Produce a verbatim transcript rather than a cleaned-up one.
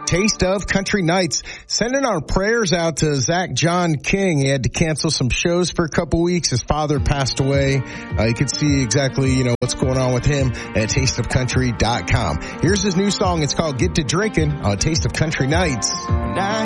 Taste of Country Nights. Sending our prayers out to Zach John King. He had to cancel some shows for a couple weeks. His father passed away. Uh, you can see exactly, you know, what's going on with him at taste of country dot com. Here's his new song. It's called Get to Drinking on Taste of Country Nights. Now